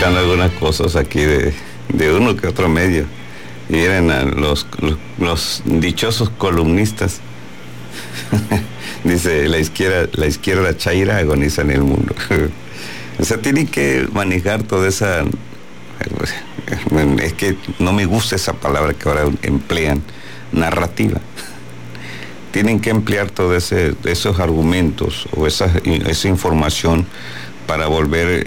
escuchando algunas cosas aquí de uno que otro medio. Y eran los dichosos columnistas. Dice, la izquierda chaira agoniza en el mundo. O sea, tienen que manejar toda esa... Es que no me gusta esa palabra que ahora emplean, narrativa. Tienen que emplear todos esos argumentos o esa información para volver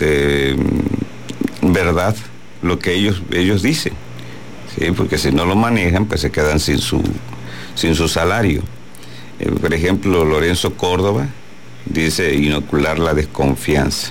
verdad lo que ellos dicen. ¿Sí? Porque si no lo manejan, pues se quedan sin su salario. Por ejemplo, Lorenzo Córdoba dice inocular la desconfianza.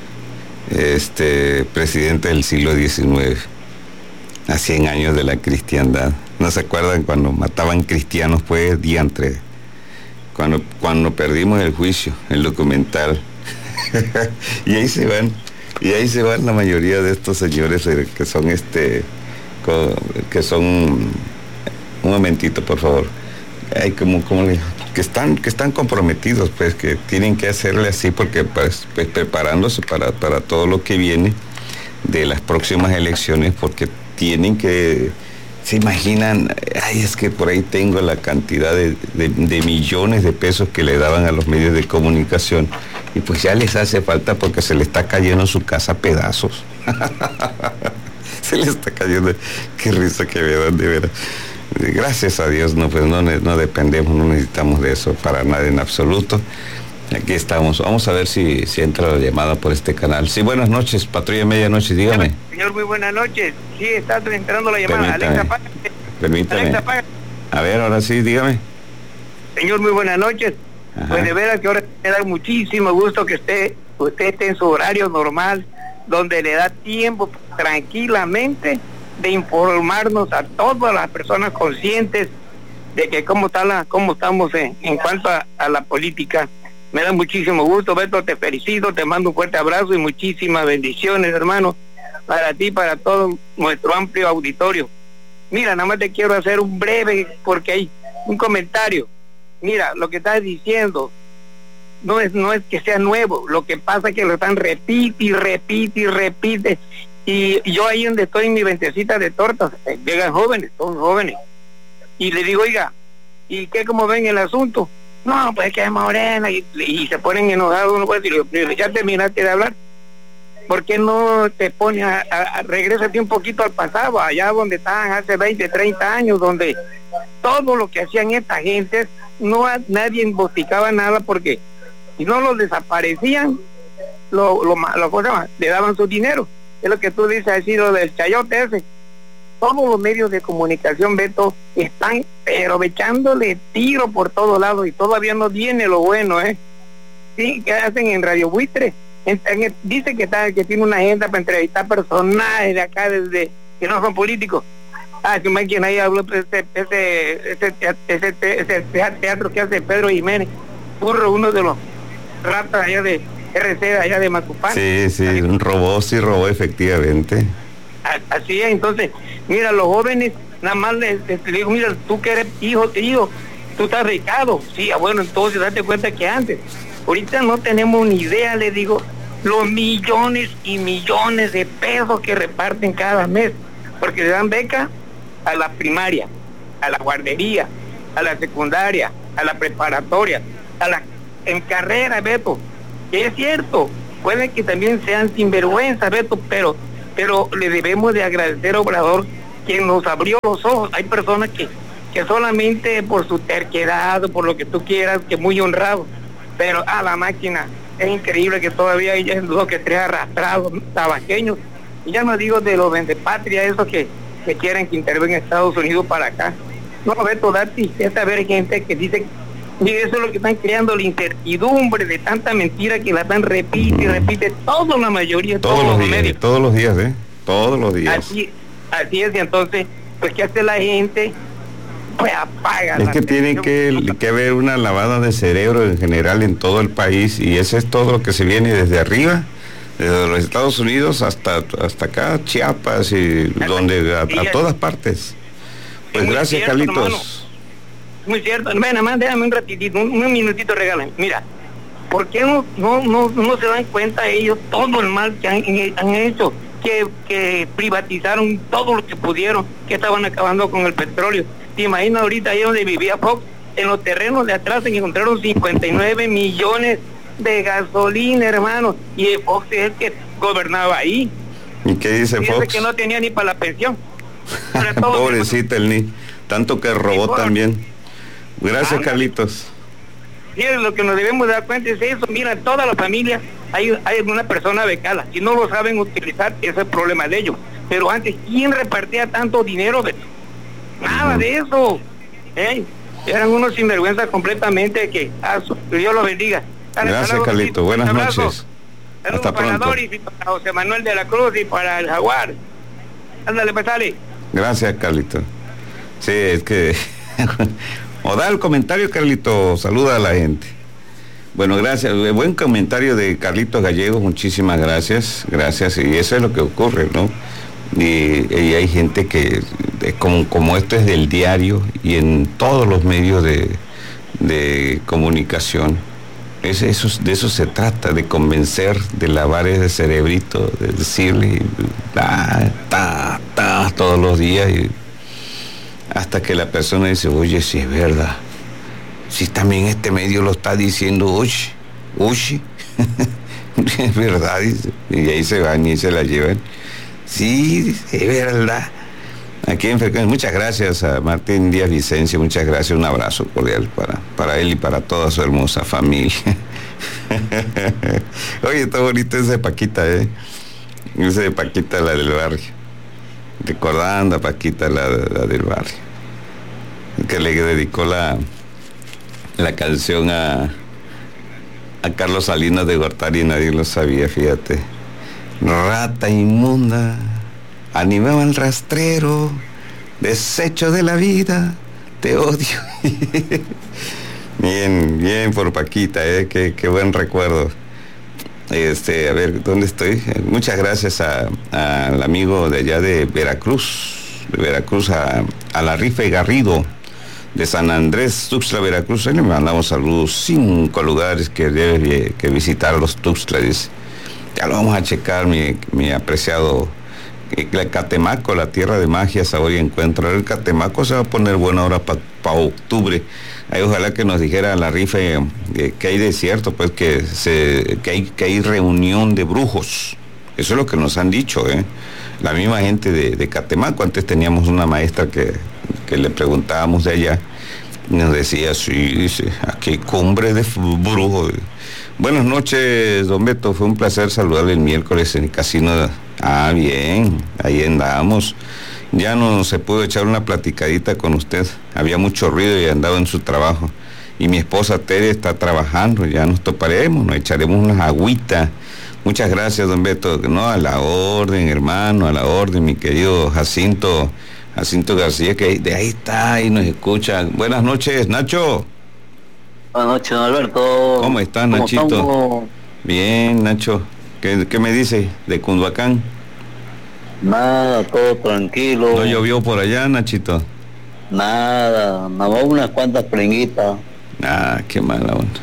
Presidente del siglo XIX, a 100 años de la cristiandad. ¿No se acuerdan cuando mataban cristianos? Pues diantre. Cuando perdimos el juicio, el documental. y ahí se van la mayoría de estos señores que son que son, un momentito por favor, hay que están comprometidos, pues, que tienen que hacerle así porque pues preparándose para todo lo que viene de las próximas elecciones, porque tienen que, se imaginan, es que por ahí tengo la cantidad de millones de pesos que le daban a los medios de comunicación y pues ya les hace falta porque se le está cayendo su casa a pedazos. Se le está cayendo, qué risa que me dan, de veras. Gracias a Dios, no dependemos, no necesitamos de eso para nada en absoluto. Aquí estamos. Vamos a ver si entra la llamada por este canal. Sí, buenas noches, Patrulla Medianoche, dígame. Señor, muy buenas noches. Sí, está entrando la llamada. Permítame. Alexa, paga. A ver, ahora sí, dígame. Señor, muy buenas noches. Ajá. Pues de veras que ahora me da muchísimo gusto que usted esté en su horario normal, donde le da tiempo tranquilamente de informarnos a todas las personas conscientes de que cómo estamos en cuanto a la política. Me da muchísimo gusto, Beto, te felicito, te mando un fuerte abrazo y muchísimas bendiciones, hermano, para ti, para todo nuestro amplio auditorio. Mira, nada más te quiero hacer un breve, porque hay un comentario. Mira, lo que estás diciendo no es que sea nuevo, lo que pasa es que lo están repite y repite. Y yo ahí donde estoy en mi ventecita de tortas, llegan jóvenes, todos jóvenes, y le digo, oiga, ¿y qué, cómo ven el asunto? No, pues que es morena, y se ponen enojados, uno puede decir, ya terminaste de hablar, ¿por qué no te pones regrésate un poquito al pasado, allá donde estaban hace 20, 30 años, donde todo lo que hacían esta gente, nadie investigaba nada, porque si no los desaparecían, le daban su dinero. Es lo que tú dices, ha sido del chayote ese. Todos los medios de comunicación, Beto, están pero echándole tiro por todos lados y todavía no viene lo bueno, Sí, que hacen en Radio Buitre. Dice que tiene una agenda para entrevistar personajes de acá, desde que no son políticos. Que más quien ahí habló, ese teatro que hace Pedro Jiménez, uno de los ratas allá de RC, allá de Macupán. Sí, un robó, efectivamente. Así es. Entonces, mira, los jóvenes, nada más les digo, mira, tú que eres hijo, tú estás becado. Sí, bueno, entonces date cuenta que antes, ahorita no tenemos ni idea, les digo, los millones y millones de pesos que reparten cada mes, porque le dan beca a la primaria, a la guardería, a la secundaria, a la preparatoria, en carrera, Beto. Que es cierto, puede que también sean sinvergüenza, Beto, pero le debemos de agradecer a Obrador, quien nos abrió los ojos. Hay personas que solamente por su terquedad o por lo que tú quieras, que muy honrado, pero a la máquina es increíble que todavía hay dos que tres arrastrados tabaqueños, y ya no digo de los vendepatria, esos que quieren que intervenga Estados Unidos para acá. No, Beto, Dati, es saber gente que dice. Y eso es lo que están creando, la incertidumbre de tanta mentira que la están repite toda la mayoría, todos los medios. Todos los días, todos los días. Así es, y entonces, pues, ¿qué hace la gente? Pues apaga. Es que tiene que haber una lavada de cerebro en general en todo el país, y eso es todo lo que se viene desde arriba, desde los Estados Unidos hasta acá, Chiapas, y a todas partes. Pues gracias, Carlitos. Muy cierto. Bueno, más déjame un ratitito, un minutito, regálame. Mira, ¿por qué no se dan cuenta ellos todo el mal que han hecho? Que privatizaron todo lo que pudieron, que estaban acabando con el petróleo. ¿Te imaginas ahorita ahí donde vivía Fox? En los terrenos de atrás se encontraron 59 millones de gasolina, hermano, y Fox es el que gobernaba ahí. ¿Y qué dice Fox? Dice que no tenía ni para la pensión. Pobrecita el ni, tanto que robó también. Gracias, Carlitos. Miren, lo que nos debemos dar cuenta es eso. Mira, toda la familia hay una persona becada. Si no lo saben utilizar, ese es el problema de ellos. Pero antes, ¿quién repartía tanto dinero? Nada de eso. Eran unos sinvergüenzas completamente que Dios los bendiga. Gracias, Carlitos. Buenas noches. Hasta pronto. Para Doris y para José Manuel de la Cruz y para el Jaguar. Ándale, pues sale. Gracias, Carlitos. Sí, es que... O da el comentario, Carlitos, saluda a la gente. Bueno, gracias, buen comentario de Carlitos Gallegos, muchísimas gracias, y eso es lo que ocurre, ¿no? Y hay gente que, como esto es del diario y en todos los medios de comunicación, de eso se trata, de convencer, de lavar ese cerebrito, de decirle, todos los días, hasta que la persona dice, oye, si es verdad, si también este medio lo está diciendo, oye, es verdad, dice, y ahí se van y se la llevan. Sí, es verdad. Aquí en Frecuencia, muchas gracias a Martín Díaz Vicencio, muchas gracias, un abrazo cordial para él y para toda su hermosa familia. Oye, está bonito ese de Paquita, ese de Paquita, la del barrio. Recordando a Paquita, la del barrio, que le dedicó la canción a Carlos Salinas de Gortari, y nadie lo sabía, fíjate. Rata inmunda, animaba al rastrero, desecho de la vida, te odio. Bien por Paquita, qué buen recuerdo. A ver, ¿dónde estoy? Muchas gracias al amigo de allá de Veracruz, a la Rife Garrido, de San Andrés, Tuxtla, Veracruz. Ahí le mandamos saludos, 5 lugares que debe que visitar los Tuxtlas. Ya lo vamos a checar, mi apreciado Catemaco, la tierra de magia, sabor y encuentro. El Catemaco se va a poner buena hora para octubre. Ahí ojalá que nos dijera la Rife que hay desierto, pues que hay reunión de brujos. Eso es lo que nos han dicho, la misma gente de Catemaco. Antes teníamos una maestra que le preguntábamos de allá, y nos decía, sí, dice, aquí hay cumbre de brujos. Buenas noches, don Beto, fue un placer saludarle el miércoles en el casino. Bien, ahí andamos. Ya no se pudo echar una platicadita con usted, había mucho ruido y andaba en su trabajo. Y mi esposa Tere está trabajando, ya nos toparemos, nos echaremos unas agüitas. Muchas gracias, don Beto. No, a la orden, hermano, a la orden, mi querido Jacinto García, que de ahí está y nos escucha. Buenas noches, Nacho. Buenas noches, don Alberto. ¿Cómo estás, Nachito? Estamos? Bien, Nacho. ¿Qué me dice de Cunduacán? Nada, todo tranquilo. ¿No llovió por allá, Nachito? Nada más unas cuantas prenguitas. Qué mala onda.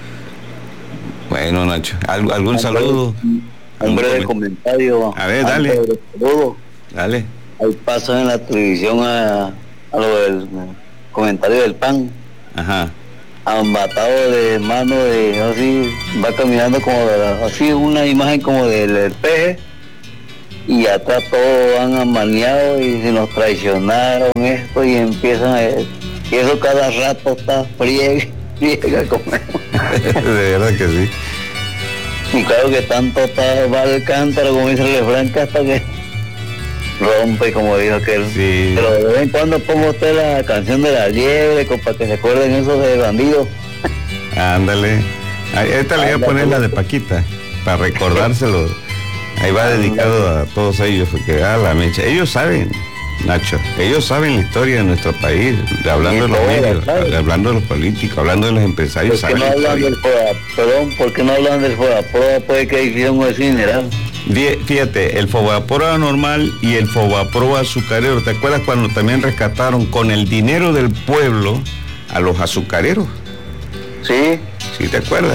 Bueno, Nacho, ¿algún saludo? Un breve comentario. A ver, dale. Dale. Hay pasos en la televisión a lo del comentario del PAN. Ajá. Ambatado de mano de así, va caminando como así, una imagen como del peje, y atrás todos van amaneados y se nos traicionaron esto y empiezan y eso cada rato está friega como de verdad que sí. Y claro que tanto va el cántaro, como dice el refrán, que hasta que rompe, como dijo aquel. Sí. Pero de vez en cuando pongo usted la canción de la liebre, para que se acuerden esos de bandidos. Ándale. Esta le voy a poner la de Paquita, para recordárselo. Ahí va dedicado a todos ellos, porque la mecha. Ellos saben, Nacho, ellos saben la historia de nuestro país, hablando de los medios, hablando de los políticos, hablando de los empresarios. ¿Por qué no hablan del Perdón, ¿por qué no hablan del Fobaproa? Puede que hicieron ese mineral. Fíjate, el Fobaproa normal y el Fobaproa azucarero. ¿Te acuerdas cuando también rescataron con el dinero del pueblo a los azucareros? Sí. ¿Sí te acuerdas?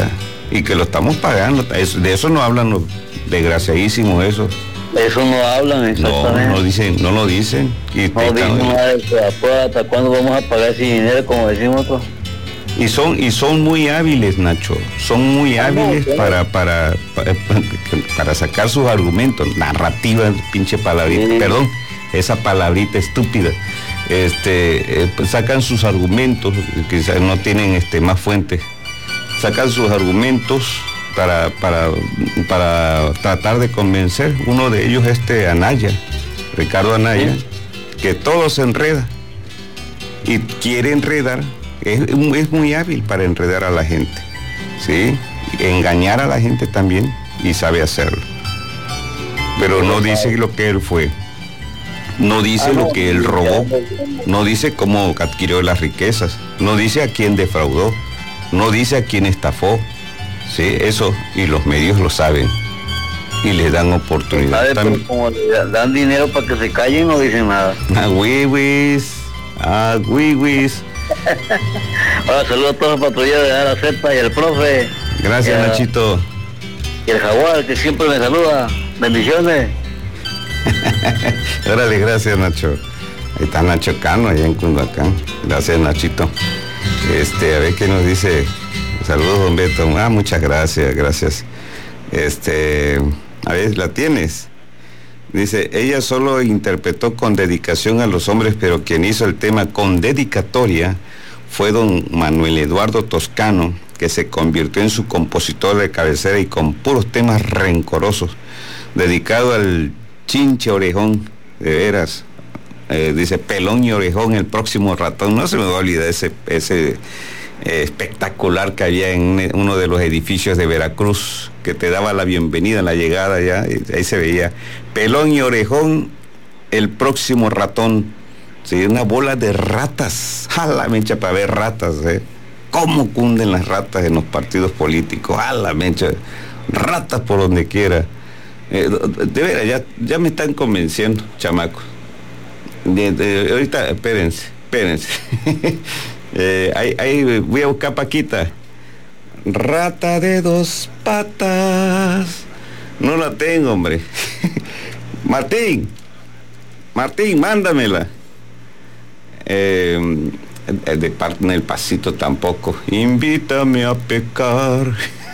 y que lo estamos pagando. De eso no hablan los desgraciadísimos esos. Eso no hablan, exactamente. No lo dicen. No dicen nada de eso. ¿Hasta cuándo vamos a pagar ese dinero, como decimos nosotros? Y son muy hábiles, Nacho. Son muy hábiles para sacar sus argumentos. Narrativa, pinche palabrita. Sí. Perdón, esa palabrita estúpida. Pues sacan sus argumentos, quizás no tienen más fuentes. Sacan sus argumentos para tratar de convencer. Uno de ellos Anaya, Ricardo Anaya, que todo se enreda y quiere enredar, es muy hábil para enredar a la gente, ¿sí? Engañar a la gente también, y sabe hacerlo, pero no dice lo que él fue, no dice lo que él robó, no dice cómo adquirió las riquezas, no dice a quién defraudó, no dice a quién estafó. Sí, eso, y los medios lo saben y les dan oportunidad. Pero como le dan dinero para que se callen, no dicen nada. Wiwis. Hola, saludos a todos los patrulleros de la Z y el profe. Gracias, Nachito. Y el jaguar, que siempre me saluda. Bendiciones. Órale, gracias, Nacho. Ahí está Nacho Cano, allá en Cundacán. Gracias, Nachito. A ver qué nos dice. Saludos, don Beto. Muchas gracias. A ver, ¿la tienes? Dice, ella solo interpretó con dedicación a los hombres, pero quien hizo el tema con dedicatoria fue don Manuel Eduardo Toscano, que se convirtió en su compositor de cabecera y con puros temas rencorosos, dedicado al chinche orejón, de veras. Dice, pelón y orejón, el próximo ratón. No se me va a olvidar ese espectacular que había en uno de los edificios de Veracruz, que te daba la bienvenida en la llegada ya, y ahí se veía, pelón y orejón, el próximo ratón. Sí, una bola de ratas, a la mecha, para ver ratas, cómo cunden las ratas en los partidos políticos, a la mecha, ratas por donde quiera. De veras, ya me están convenciendo, chamacos. Ahorita, espérense. Ahí voy a buscar Paquita. Rata de dos patas. No la tengo, hombre. Martín, mándamela. De parte en el pasito tampoco. Invítame a pecar.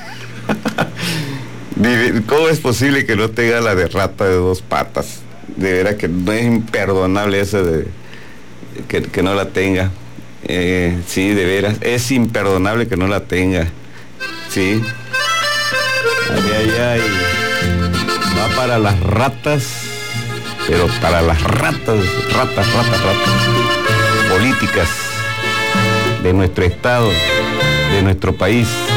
¿Cómo es posible que no tenga la de rata de dos patas? De veras que no es imperdonable eso de que no la tenga. Sí, de veras, es imperdonable que no la tenga. Sí. Ay. Va para las ratas, pero para las ratas políticas de nuestro estado, de nuestro país.